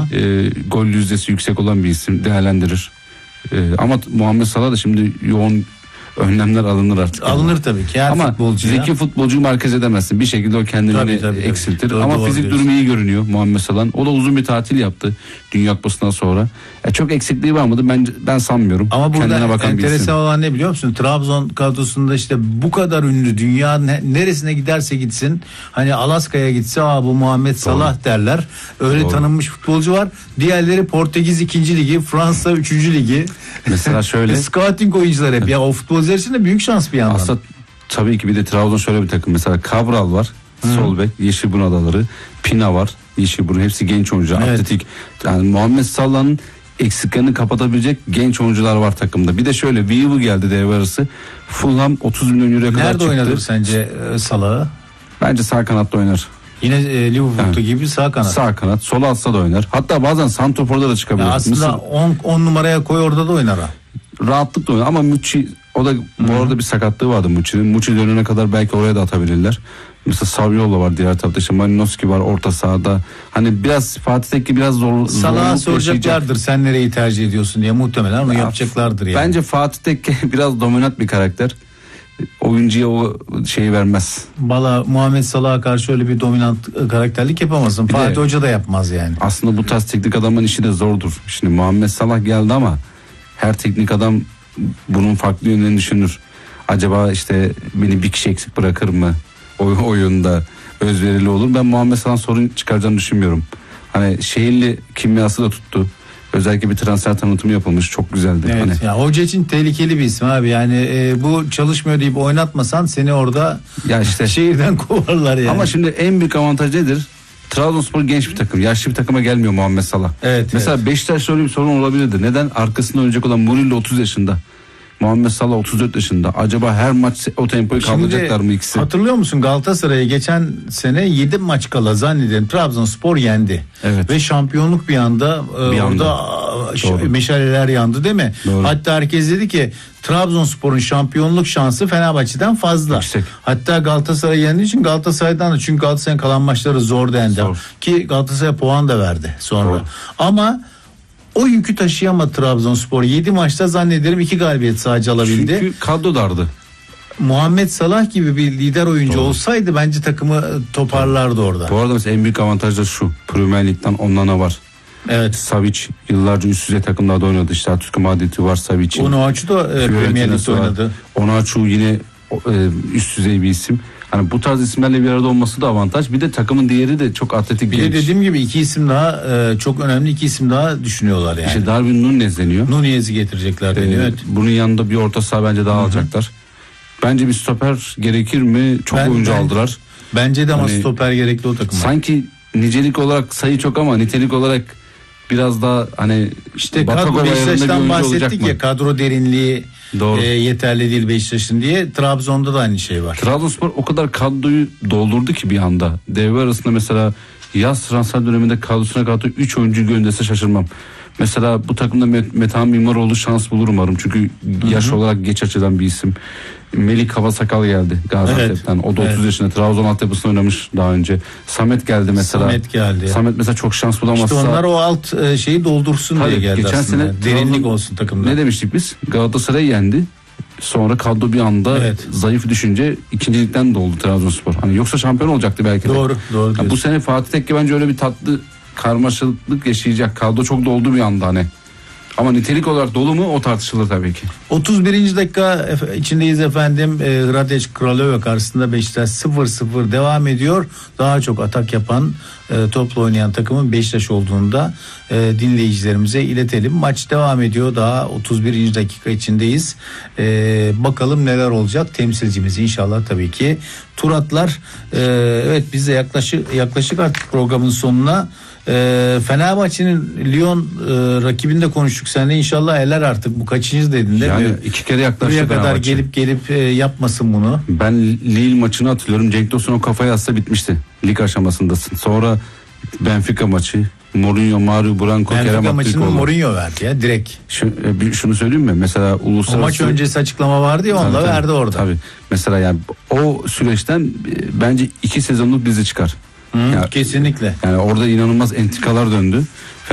Gol yüzdesi yüksek olan bir isim, değerlendirir. Ama Muhammed Salah da şimdi yoğun önlemler alınır artık. Alınır tabii ki. Ama zeki futbolcuyu merkez edemezsin. Bir şekilde o kendini eksiltir. Doğru, ama fizik durumu iyi görünüyor Muhammed Salah'ın. O da uzun bir tatil yaptı Dünya Kupası'ndan sonra. Çok eksikliği var mıydı? Ben sanmıyorum. Ama burada enteresan olan ne biliyor musun? Trabzon kadrosunda işte bu kadar ünlü, dünya neresine giderse gitsin, hani Alaska'ya gitse bu Muhammed Salah derler. Öyle tanınmış futbolcu var. Diğerleri Portekiz 2. Ligi, Fransa 3. Ligi. Mesela şöyle. Scouting oyuncular hep. Ya o futbolcular için de büyük şans bir yandan. Aslında tabii ki bir de Trabzon şöyle bir takım. Mesela Cabral var. Sol bek, Yeşilburun adaları. Pina var. Yeşilburun, hepsi genç oyuncu. Evet. Atletik. Yani Muhammed Salah'ın eksiklerini kapatabilecek genç oyuncular var takımda. Bir de şöyle Weaver geldi devre arası. Fulham 30 milyon euroya kadar çıktı. Nerede oynadı sence Salah'ı? Bence sağ kanatta oynar. Yine Liverpool'da gibi sağ kanat. Sağ kanat, sol altta da oynar. Hatta bazen santroforda da çıkabilir. Aslında 10 numaraya koy, orada da oynar. Rahatlıkla oynar ama Muçi, o da bu arada bir sakatlığı vardı Muçi'nin. Muçi dönene kadar belki oraya da atabilirler. Mesela Saviola var diğer tarafta, işte Malinowski var orta sahada. Hani biraz Fatih Tekke biraz zor. Salah'a soracaklardır sen nereyi tercih ediyorsun diye, muhtemelen onu yapacaklardır yani. Bence Fatih Tekke biraz dominant bir karakter. Oyuncuya o şeyi vermez. Muhammed Salah'a karşı öyle bir dominant karakterlik yapamazsın. Fatih Hoca da yapmaz yani. Aslında bu tarz teknik adamın işi de zordur. Şimdi Muhammed Salah geldi ama her teknik adam bunun farklı yönlerini düşünür. Acaba işte beni bir kişi eksik bırakır mı? Oyunda özverili olur. Ben Muhammed Salah'ın sorun çıkaracağını düşünmüyorum. Hani şehirli kimyası da tuttu. Özellikle bir transfer tanıtımı yapılmış. Çok güzeldi. Evet, hani. ya hoca için tehlikeli bir isim abi. Yani bu çalışmıyor deyip oynatmasan seni orada şehirden kovarlar yani. Ama şimdi en büyük avantaj nedir? Trabzonspor genç bir takım. Yaşlı bir takıma gelmiyor Muhammed Salah. Evet, mesela Beşiktaş'ta öyle bir sorun olabilirdi. Neden? Arkasında oynayacak olan Murillo 30 yaşında. Muhammed Salah 34 yaşında. Acaba her maç o tempoyu kaldıracaklar mı ikisi? Hatırlıyor musun Galatasaray'ı geçen sene 7 maç kala zannederim Trabzonspor yendi. Evet. Ve şampiyonluk bir anda orada meşaleler yandı değil mi? Doğru. Hatta herkes dedi ki Trabzonspor'un şampiyonluk şansı Fenerbahçe'den fazla. Yüksek. Hatta Galatasaray yendiği için Galatasaray'dan da, çünkü Galatasaray'ın kalan maçları zor dendi. Ki Galatasaray puan da verdi sonra. Doğru. Ama o yükü taşıyamadı Trabzonspor. 7 maçta zannederim 2 galibiyet sadece alabildi. Çünkü kadro dardı. Muhammed Salah gibi bir lider oyuncu olsaydı bence takımı toparlardı orada. Bu arada mesela en büyük avantaj da şu. Premier Lig'den Onana var. Evet. Savic yıllarca üst düzey takımlarda oynadı. İşte Atletico Madrid'i var Savic'in. Onuachu da Premier Lig'de oynadı. Onuachu yine üst düzey bir isim. Hani bu tarz isimlerle bir arada olması da avantaj. Bir de takımın diğeri de çok atletik. Bir de dediğim gibi 2 isim daha çok önemli, 2 isim daha düşünüyorlar yani. İşte Darwin Núñez deniyor. Núñez'i getirecekler deniyor. Evet. Bunun yanında bir orta saha bence daha alacaklar. Bence bir stoper gerekir mi? Çok oyuncu aldılar. Bence de ama stoper gerekli o takıma. Sanki nicelik olarak sayı çok ama nitelik olarak biraz daha hani işte kadro Beşiktaş'tan bahsettik ya, kadro derinliği yeterli değil Beşiktaş'ın diye. Trabzon'da da aynı şey var. Trabzonspor o kadar kadroyu doldurdu ki bir anda. Devre arasında mesela yaz transfer döneminde kadrosuna kattığı 3 oyuncu gönderse şaşırmam. Mesela bu takımda Metehan Mimaroğlu şans bulur umarım. Çünkü yaş olarak geç açılan bir isim. Melik Havasakal geldi Gaziantep'ten. O da 30 yaşında. Trabzon altyapısında oynamış daha önce. Samet geldi mesela. Samet mesela çok şans bulamazsa. İşte onlar o alt şeyi doldursun diye geldi geçen aslında. Sene derinlik olsun takımda. Ne demiştik biz? Galatasaray yendi. Sonra kadro bir anda zayıf düşünce ikincilikten doldu Trabzonspor. Hani yoksa şampiyon olacaktı belki de. Doğru. Yani bu sene Fatih Tekke bence öyle bir tatlı karmaşalık yaşayacak. Kadro çok doldu bir anda hani. Ama nitelik olarak dolu mu o tartışılır tabii ki. 31. dakika içindeyiz efendim. Hradec Kralova karşısında Beşiktaş 0-0 devam ediyor. Daha çok atak yapan, topla oynayan takımın Beşiktaş olduğunu da dinleyicilerimize iletelim. Maç devam ediyor. Daha 31. dakika içindeyiz. Bakalım neler olacak. Temsilcimiz inşallah tabii ki Turatlar. Evet, biz de yaklaşık artık programın sonuna. Fenerbahçe'nin Lyon rakibinde konuştuk seninle, inşallah eller artık, bu kaçıncı dedin değil yani mi? 2 kere yaklaştı buraya kadar gelip yapmasın bunu. Ben Lille maçını hatırlıyorum. Cenk Tosun o kafayı atsa bitmişti lig aşamasındasın. Sonra Benfica maçı, Mourinho, Mario Branco, Kerem Benfica maçını Aktürkoğlu. Mourinho verdi ya direkt. Şunu söyleyeyim mi? Mesela uluslararası... O maç öncesi açıklama vardı ya, onunla verdi orada. Tabii. Mesela yani o süreçten bence 2 sezonluk dizi çıkar. Yani, kesinlikle. Yani orada inanılmaz entrikalar döndü.